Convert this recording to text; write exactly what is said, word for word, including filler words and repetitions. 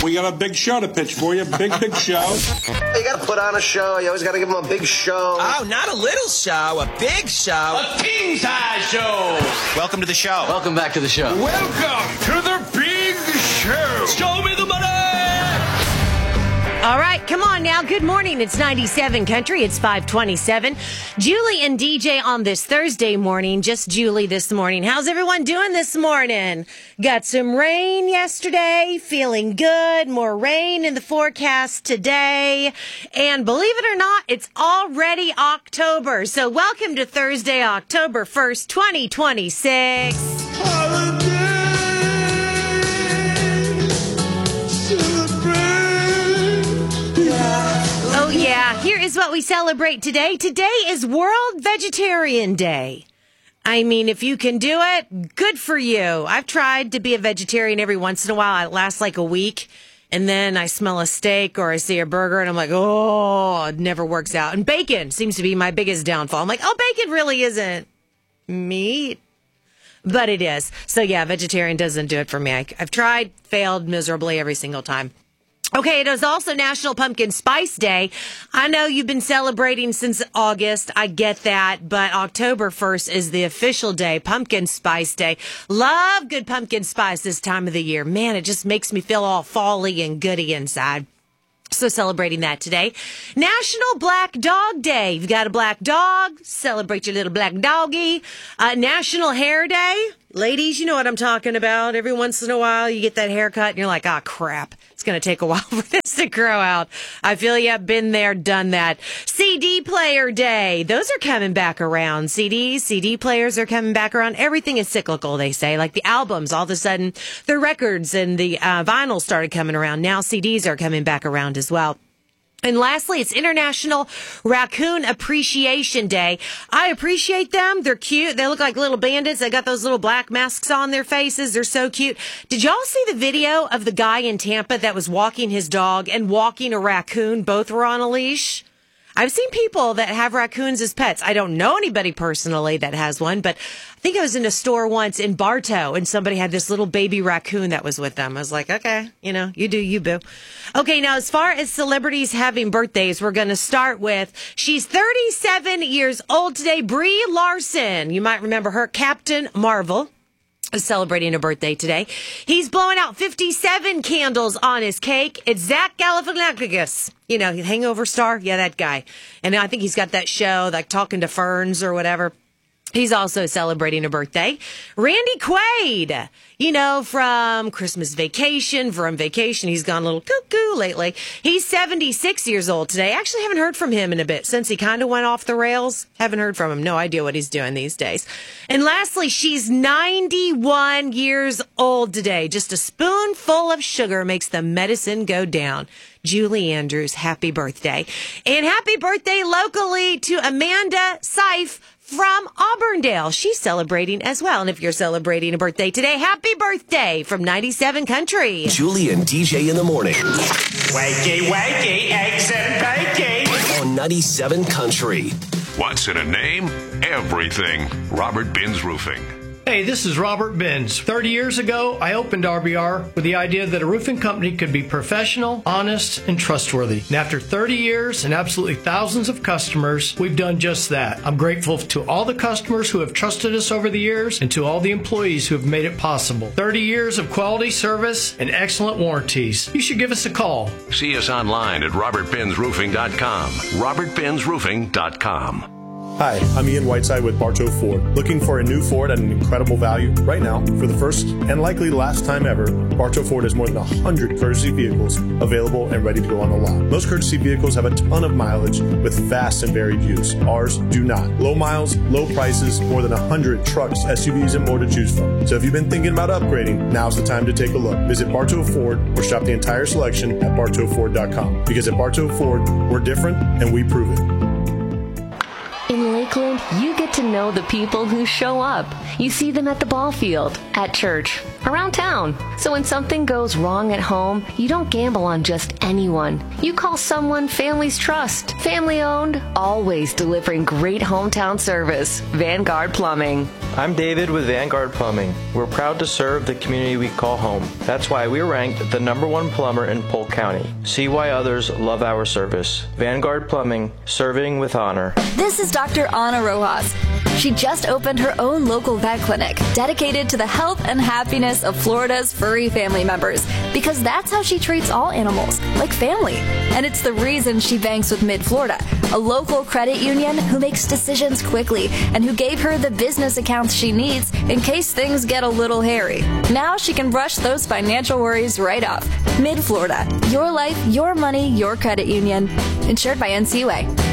We got a big show to pitch for you. Big, big show. You got to put on a show. You always got to give them a big show. Oh, not a little show, a big show. A king-size show. Welcome to the show. Welcome back to the show. Welcome to the big show. Show me the money. All right, come on now. Good morning. It's ninety-seven Country. It's five twenty-seven. Julie and D J on this Thursday morning. Just Julie this morning. How's everyone doing this morning? Got some rain yesterday. Feeling good. More rain in the forecast today. And believe it or not, it's already October. So welcome to Thursday, October first, twenty twenty-six. Holiday. Oh, yeah. Here is what we celebrate today. Today is World Vegetarian Day. I mean, if you can do it, good for you. I've tried to be a vegetarian every once in a while. It lasts like a week. And then I smell a steak or I see a burger and I'm like, oh, it never works out. And bacon seems to be my biggest downfall. I'm like, oh, bacon really isn't meat. But it is. So, yeah, vegetarian doesn't do it for me. I, I've tried, failed miserably every single time. Okay, it is also National Pumpkin Spice Day. I know you've been celebrating since August. I get that. But October first is the official day, Pumpkin Spice Day. Love good pumpkin spice this time of the year. Man, it just makes me feel all fall-y and goody inside. So celebrating that today. National Black Dog Day. You've got a black dog, celebrate your little black doggy. Uh, National Hair Day. Ladies, you know what I'm talking about. Every once in a while, you get that haircut and you're like, ah, crap. It's going to take a while for this to grow out. I feel you have been there, done that. C D Player Day. Those are coming back around. C Ds, C D players are coming back around. Everything is cyclical, they say. Like the albums, all of a sudden, the records and the uh, vinyl started coming around. Now C Ds are coming back around as well. And lastly, it's International Raccoon Appreciation Day. I appreciate them. They're cute. They look like little bandits. They got those little black masks on their faces. They're so cute. Did y'all see the video of the guy in Tampa that was walking his dog and walking a raccoon? Both were on a leash. I've seen people that have raccoons as pets. I don't know anybody personally that has one, but I think I was in a store once in Bartow and somebody had this little baby raccoon that was with them. I was like, okay, you know, you do you, boo. Okay, now as far as celebrities having birthdays, we're going to start with, she's thirty-seven years old today, Brie Larson. You might remember her, Captain Marvel. Is celebrating a birthday today. He's blowing out fifty-seven candles on his cake. It's Zach Galifianakis. You know, Hangover star. Yeah, that guy. And I think he's got that show, like Talking to Ferns or whatever. He's also celebrating a birthday. Randy Quaid, you know, from Christmas Vacation, from Vacation. He's gone a little cuckoo lately. He's seventy-six years old today. Actually haven't heard from him in a bit since he kind of went off the rails. Haven't heard from him. No idea what he's doing these days. And lastly, she's ninety-one years old today. Just a spoonful of sugar makes the medicine go down. Julie Andrews, happy birthday. And happy birthday locally to Amanda Seif from Auburndale. She's celebrating as well. And if you're celebrating a birthday today, happy birthday from ninety-seven Country. Julie and D J in the morning. Wakey, wakey, eggs and bacon. On ninety-seven Country. What's in a name? Everything. Robert Binns Roofing. Hey, this is Robert Binns. thirty years ago, I opened R B R with the idea that a roofing company could be professional, honest, and trustworthy. And after thirty years and absolutely thousands of customers, we've done just that. I'm grateful to all the customers who have trusted us over the years and to all the employees who have made it possible. thirty years of quality service and excellent warranties. You should give us a call. See us online at robert binns roofing dot com. robert binns roofing dot com. Hi, I'm Ian Whiteside with Bartow Ford. Looking for a new Ford at an incredible value? Right now, for the first and likely last time ever, Bartow Ford has more than one hundred courtesy vehicles available and ready to go on the lot. Most courtesy vehicles have a ton of mileage with vast and varied use. Ours do not. Low miles, low prices, more than one hundred trucks, S U Vs, and more to choose from. So if you've been thinking about upgrading, now's the time to take a look. Visit Bartow Ford or shop the entire selection at bartow ford dot com. Because at Bartow Ford, we're different and we prove it. In Lakeland, you get to know the people who show up. You see them at the ball field, at church, around town. So when something goes wrong at home, you don't gamble on just anyone. You call someone families trust. Family owned, always delivering great hometown service. Vanguard Plumbing. I'm David with Vanguard Plumbing. We're proud to serve the community we call home. That's why we're ranked the number one plumber in Polk County. See why others love our service. Vanguard Plumbing, serving with honor. This is Doctor Ana Rojas. She just opened her own local vet clinic dedicated to the health and happiness of Florida's furry family members, because that's how she treats all animals, like family. And it's the reason she banks with Mid-Florida, a local credit union who makes decisions quickly and who gave her the business accounts she needs in case things get a little hairy. Now she can brush those financial worries right off. Mid-Florida, your life, your money, your credit union. Insured by N C U A.